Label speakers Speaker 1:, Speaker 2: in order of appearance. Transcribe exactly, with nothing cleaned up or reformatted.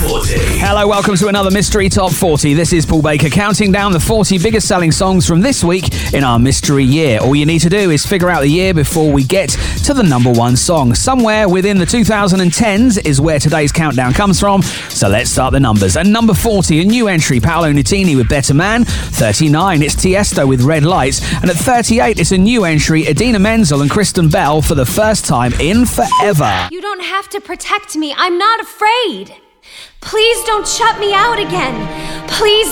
Speaker 1: forty.
Speaker 2: Hello, welcome to another Mystery Top forty. This is Paul Baker counting down the forty biggest selling songs from this week in our mystery year. All you need to do is figure out the year before we get to the number one song. Somewhere within the two thousand tens is where today's countdown comes from, so let's start the numbers. At number forty, a new entry, Paolo Nutini with Better Man. thirty-nine, it's Tiesto with Red Lights. And at thirty-eight, it's a new entry, Idina Menzel and Kristen Bell for the first time in forever.
Speaker 3: You don't have to protect me. I'm not afraid. Please don't shut me out again. Please